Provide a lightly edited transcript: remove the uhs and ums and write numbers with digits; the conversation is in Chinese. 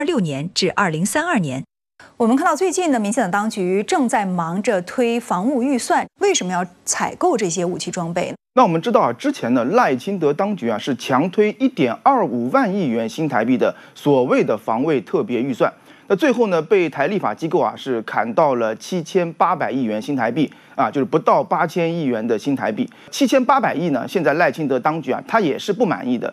年至2032年。 我们看到最近呢，民进党当局正在忙着推防务预算，为什么要采购这些武器装备呢？ 那我们知道啊，之前呢，赖清德当局啊是强推1.25万亿元新台币的所谓的防卫特别预算。那最后呢，被台立法机构啊是砍到了7800亿元新台币啊，就是不到8000亿元的新台币。7800亿呢，现在赖清德当局啊，他也是不满意的。